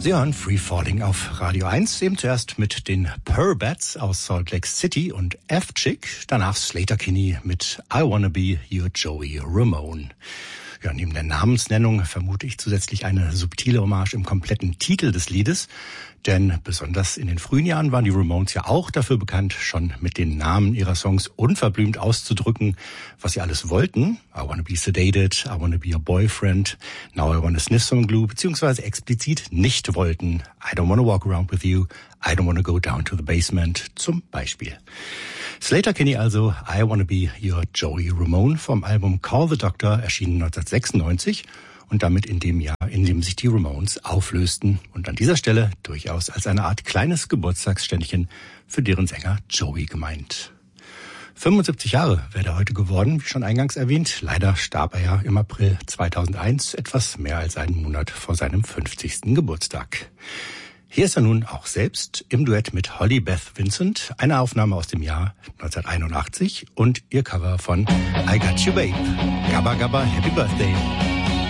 Sie hören Free Falling auf Radio 1, eben zuerst mit den Purbats aus Salt Lake City und F-Chick, danach Sleater-Kinney mit I Wanna Be Your Joey Ramone. Ja, neben der Namensnennung vermute ich zusätzlich eine subtile Hommage im kompletten Titel des Liedes, denn besonders in den frühen Jahren waren die Ramones ja auch dafür bekannt, schon mit den Namen ihrer Songs unverblümt auszudrücken, was sie alles wollten. I wanna be sedated, I wanna be your boyfriend, now I wanna sniff some glue, beziehungsweise explizit nicht wollten. I don't wanna walk around with you, I don't wanna go down to the basement, zum Beispiel. Sleater-Kinney also, I Wanna Be Your Joey Ramone vom Album Call the Doctor, erschienen 1996 und damit in dem Jahr, in dem sich die Ramones auflösten und an dieser Stelle durchaus als eine Art kleines Geburtstagsständchen für deren Sänger Joey gemeint. 75 Jahre wäre er heute geworden, wie schon eingangs erwähnt. Leider starb er ja im April 2001, etwas mehr als einen Monat vor seinem 50. Geburtstag. Hier ist er nun auch selbst im Duett mit Holly Beth Vincent, eine Aufnahme aus dem Jahr 1981 und ihr Cover von I Got You Babe. Gabba Gabba Happy Birthday.